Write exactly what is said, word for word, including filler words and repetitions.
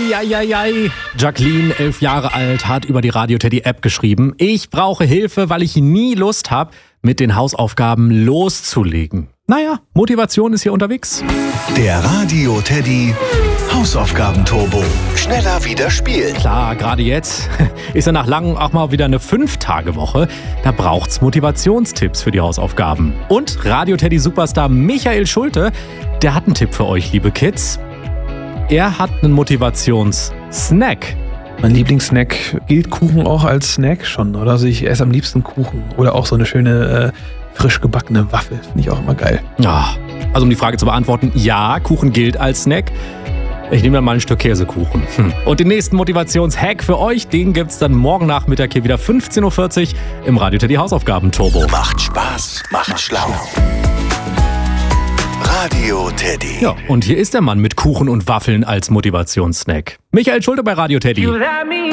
Eieiei. Jacqueline, elf Jahre alt, hat über die Radio Teddy App geschrieben: Ich brauche Hilfe, weil ich nie Lust habe, mit den Hausaufgaben loszulegen. Naja, Motivation ist hier unterwegs. Der Radio Teddy Hausaufgaben-Turbo. Schneller wieder spielen. Klar, gerade jetzt ist ja nach langem auch mal wieder eine fünf-Tage-Woche. Da braucht's Motivationstipps für die Hausaufgaben. Und Radio Teddy Superstar Michael Schulte, der hat einen Tipp für euch, liebe Kids. Er hat einen Motivationssnack. Mein Lieblingssnack, gilt Kuchen auch als Snack schon, oder? Also ich esse am liebsten Kuchen oder auch so eine schöne äh, frisch gebackene Waffel. Finde ich auch immer geil. Ja, also um die Frage zu beantworten, ja, Kuchen gilt als Snack. Ich nehme dann mal ein Stück Käsekuchen. Hm. Und den nächsten Motivationshack für euch, den gibt's dann morgen Nachmittag hier wieder fünfzehn Uhr vierzig im Radio Teddy Hausaufgaben Turbo. Macht Spaß, macht schlau. Radio Teddy. Ja, und hier ist der Mann mit Kuchen und Waffeln als Motivationssnack. Michael Schulte bei Radio Teddy.